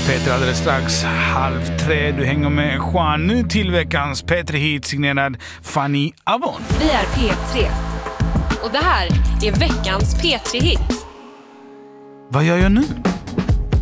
Peter alldeles strax 2:30. Du hänger med Juan nu till veckans P3-hit signerad Fanny Avon. Vi är P3 och det här är veckans P3-hit. Vad gör jag nu?